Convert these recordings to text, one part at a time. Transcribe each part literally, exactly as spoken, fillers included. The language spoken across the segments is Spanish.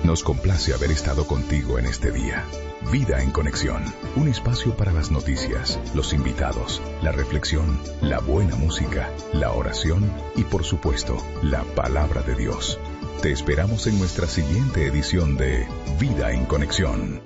Nos complace haber estado contigo en este día. Vida en Conexión, un espacio para las noticias, los invitados, la reflexión, la buena música, la oración y por supuesto, la palabra de Dios. Te esperamos en nuestra siguiente edición de Vida en Conexión.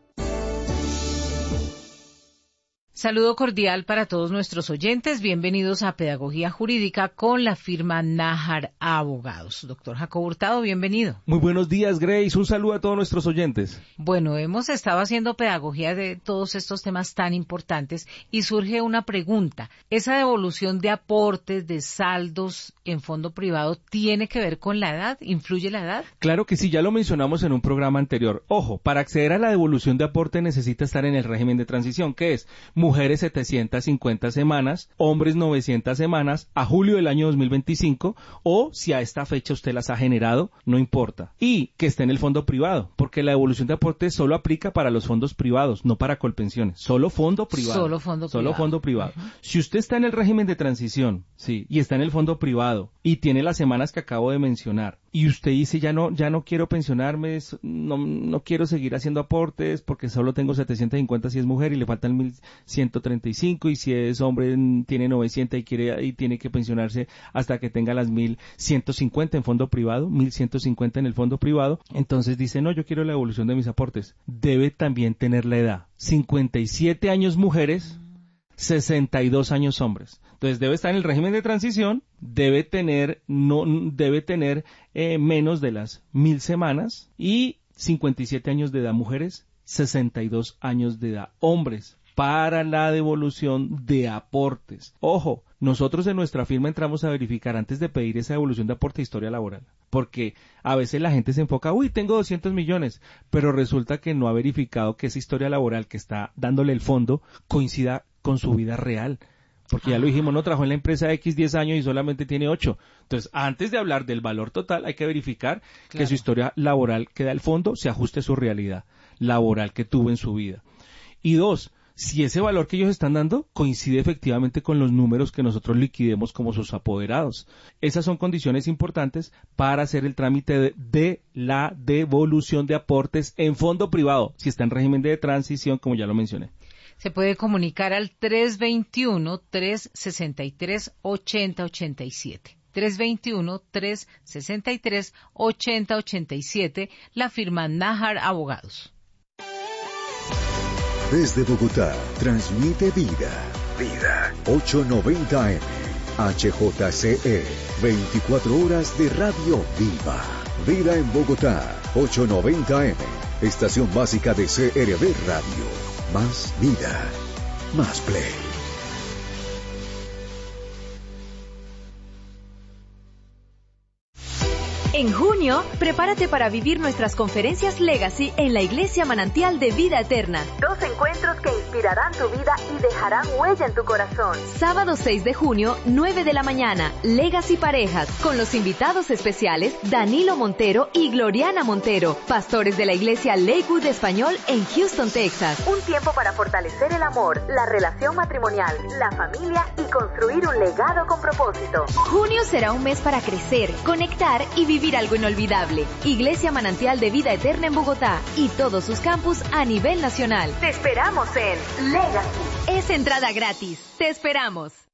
Saludo cordial para todos nuestros oyentes. Bienvenidos a Pedagogía Jurídica con la firma Nájar Abogados. Doctor Jacobo Hurtado, bienvenido. Muy buenos días, Grace. Un saludo a todos nuestros oyentes. Bueno, hemos estado haciendo pedagogía de todos estos temas tan importantes y surge una pregunta. ¿Esa devolución de aportes, de saldos en fondo privado, tiene que ver con la edad? ¿Influye la edad? Claro que sí, ya lo mencionamos en un programa anterior. Ojo, para acceder a la devolución de aporte necesita estar en el régimen de transición, que es mujeres setecientas cincuenta semanas, hombres novecientas semanas, a julio del año dos mil veinticinco, o si a esta fecha usted las ha generado, no importa. Y que esté en el fondo privado, porque la devolución de aportes solo aplica para los fondos privados, no para colpensiones. Solo fondo privado. Solo fondo solo privado. fondo privado. Uh-huh. Si usted está en el régimen de transición, sí, y está en el fondo privado, y tiene las semanas que acabo de mencionar, y usted dice, ya no, ya no quiero pensionarme, no, no quiero seguir haciendo aportes, porque solo tengo setecientas cincuenta si es mujer, y le faltan mil ciento treinta y cinco, y si es hombre tiene novecientos y quiere y tiene que pensionarse hasta que tenga las mil ciento cincuenta en fondo privado, mil ciento cincuenta en el fondo privado, entonces dice, no, yo quiero la devolución de mis aportes. Debe también tener la edad, cincuenta y siete años mujeres, sesenta y dos años hombres. Entonces debe estar en el régimen de transición, debe tener no debe tener eh, menos de las mil semanas y cincuenta y siete años de edad mujeres, sesenta y dos años de edad hombres para la devolución de aportes. Ojo, nosotros en nuestra firma entramos a verificar antes de pedir esa devolución de aporte historia laboral, porque a veces la gente se enfoca, uy, tengo doscientos millones, pero resulta que no ha verificado que esa historia laboral que está dándole el fondo coincida con su vida real. Porque ya lo dijimos, no trabajó en la empresa X diez años y solamente tiene ocho. Entonces, antes de hablar del valor total, hay que verificar claro. que su historia laboral que da el fondo se ajuste a su realidad laboral que tuvo en su vida. Y dos, si ese valor que ellos están dando coincide efectivamente con los números que nosotros liquidemos como sus apoderados. Esas son condiciones importantes para hacer el trámite de, de la devolución de aportes en fondo privado, si está en régimen de transición, como ya lo mencioné. Se puede comunicar al tres veintiuno, tres sesenta y tres, ochenta ochenta y siete. tres veintiuno, tres sesenta y tres, ochenta ochenta y siete, la firma Nájar Abogados. Desde Bogotá, transmite Vida. Vida. ochocientos noventa eme. H J C E. veinticuatro horas de radio viva. Vida en Bogotá. ochocientos noventa eme. Estación básica de C R V Radio. Más vida, más play. En junio, prepárate para vivir nuestras conferencias Legacy en la Iglesia Manantial de Vida Eterna. Dos encuentros que inspirarán tu vida y dejarán huella en tu corazón. Sábado seis de junio, nueve de la mañana, Legacy Parejas, con los invitados especiales Danilo Montero y Gloriana Montero, pastores de la Iglesia Lakewood Español en Houston, Texas. Un tiempo para fortalecer el amor, la relación matrimonial, la familia y construir un legado con propósito. Junio será un mes para crecer, conectar y vivir algo inolvidable. Iglesia Manantial de Vida Eterna en Bogotá y todos sus campus a nivel nacional. Te esperamos en Legacy. Es entrada gratis. Te esperamos.